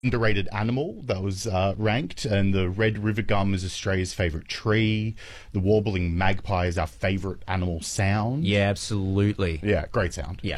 underrated animal that was ranked, and the red river gum is Australia's favourite tree. The warbling magpie is our favourite animal sound. Yeah, absolutely. Yeah, great sound. Yeah.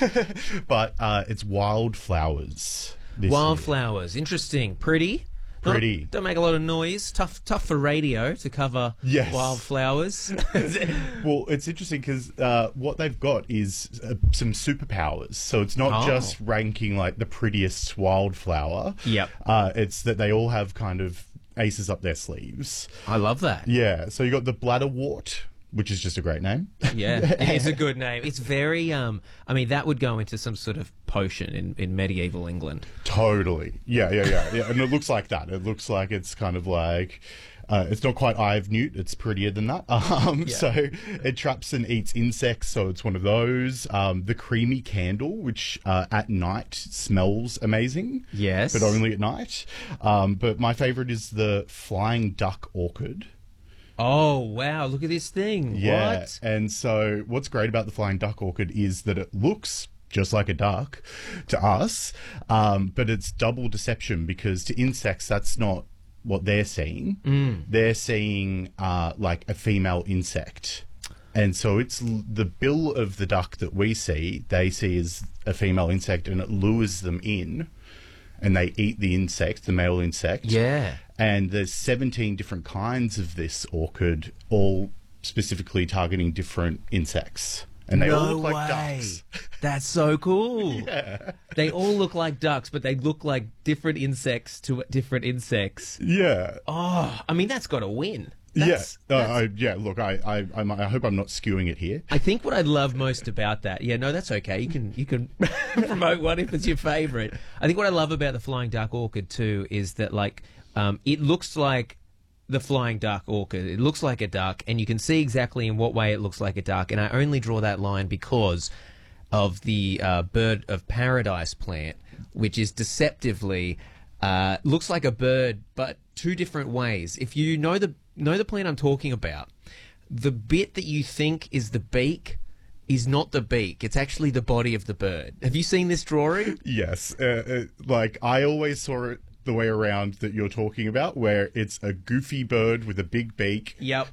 But it's wildflowers this year. Wildflowers. Interesting. Pretty. Pretty. Don't make a lot of noise. Tough for radio to cover Yes. wildflowers. Well, it's interesting because what they've got is some superpowers. So it's not just ranking like the prettiest wildflower. Yep. It's that they all have kind of aces up their sleeves. I love that. Yeah. So you got the bladderwort, which is just a great name. Yeah, it is a good name. It's very, I mean, that would go into some sort of potion in medieval England. Totally. Yeah. And it looks like that. It looks like it's kind of like... it's not quite Eye of Newt. It's prettier than that. So it traps and eats insects, so it's one of those. The creamy candle, which at night smells amazing. Yes. But only at night. But my favourite is the flying duck orchid. Oh, wow. Look at this thing. Yeah. What? And so what's great about the flying duck orchid is that it looks just like a duck to us, but it's double deception because to insects, that's not what they're seeing. They're seeing like a female insect. And so it's the bill of the duck that we see, they see as a female insect, and it lures them in and they eat the insect, the male insect. Yeah. And there's 17 different kinds of this orchid, all specifically targeting different insects. And they all look like ducks. That's so cool. Yeah. They all look like ducks, but they look like different insects to different insects. Yeah. Oh, I mean, that's got to win. Yeah. Look, I hope I'm not skewing it here. I think what I love most about that, that's okay. You can promote one if it's your favourite. I think what I love about the flying duck orchid too is that it looks like the flying duck orchid. It looks like a duck, and you can see exactly in what way it looks like a duck. And I only draw that line because of the bird of paradise plant, which is deceptively looks like a bird, but two different ways. If you know the plant I'm talking about, the bit that you think is the beak is not the beak. It's actually the body of the bird. Have you seen this drawing? Yes. I always saw it the way around that you're talking about, where it's a goofy bird with a big beak. Yep.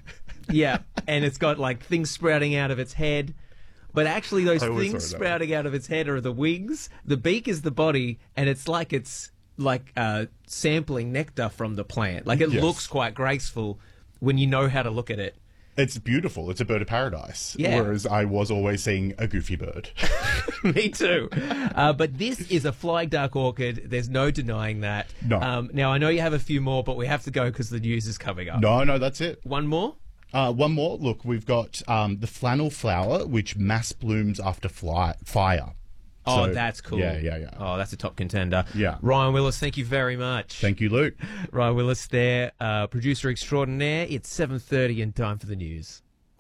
And it's got like things sprouting out of its head. But actually those things sprouting out of its head are the wings. The beak is the body, and it's like sampling nectar from the plant. Like it looks quite graceful when you know how to look at it. It's beautiful. It's a bird of paradise. Yeah. Whereas I was always seeing a goofy bird. Me too. But this is a flying duck orchid. There's no denying that. No. Now, I know you have a few more, but we have to go because the news is coming up. No, that's it. One more? One more. Look, we've got the flannel flower, which mass blooms after fire. Oh, that's cool. Yeah. Oh, that's a top contender. Yeah. Ryan Willis, thank you very much. Thank you, Luke. Ryan Willis there, producer extraordinaire. It's 7:30 and time for the news.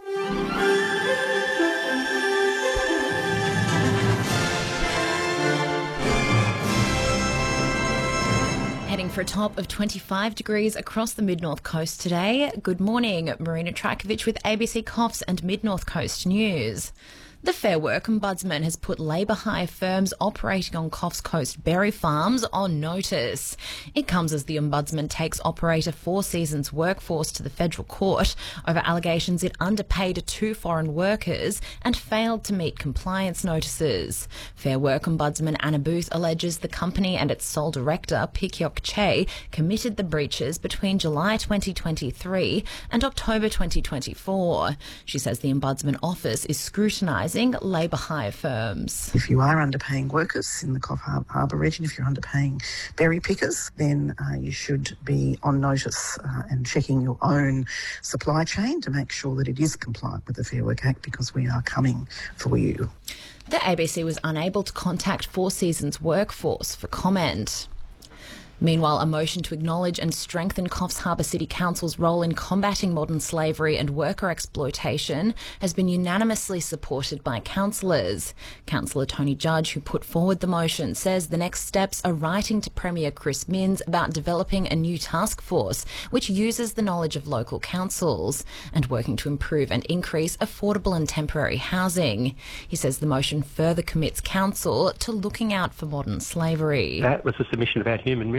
Heading for a top of 25 degrees across the Mid-North Coast today. Good morning, Marina Trakovic with ABC Coffs and Mid-North Coast News. The Fair Work Ombudsman has put labour hire firms operating on Coffs Coast berry farms on notice. It comes as the Ombudsman takes operator Four Seasons Workforce to the federal court over allegations it underpaid 2 foreign workers and failed to meet compliance notices. Fair Work Ombudsman Anna Booth alleges the company and its sole director, Pikyok Che, committed the breaches between July 2023 and October 2024. She says the Ombudsman Office is scrutinising labour hire firms. If you are underpaying workers in the Coff Harbour region, if you're underpaying berry pickers, then you should be on notice and checking your own supply chain to make sure that it is compliant with the Fair Work Act, because we are coming for you. The ABC was unable to contact Four Seasons Workforce for comment. Meanwhile, a motion to acknowledge and strengthen Coffs Harbour City Council's role in combating modern slavery and worker exploitation has been unanimously supported by councillors. Councillor Tony Judge, who put forward the motion, says the next steps are writing to Premier Chris Minns about developing a new task force which uses the knowledge of local councils and working to improve and increase affordable and temporary housing. He says the motion further commits council to looking out for modern slavery. That was a submission about human